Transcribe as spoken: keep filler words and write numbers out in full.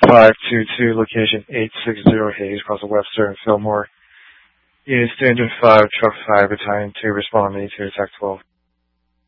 five two two, location eight sixty Hayes, across the Webster and Fillmore. Units three hundred five, Truck five, Battalion two, respond to Attack twelve.